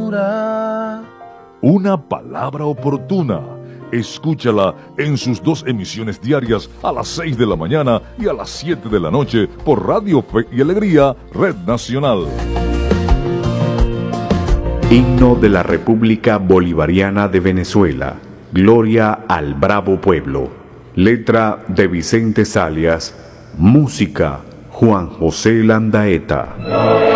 ternura. Una palabra oportuna. Escúchala en sus 2 emisiones diarias a las 6 de la mañana y a las 7 de la noche por Radio Fe y Alegría, Red Nacional. Himno de la República Bolivariana de Venezuela. Gloria al bravo pueblo. Letra de Vicente Salias. Música Juan José Landaeta.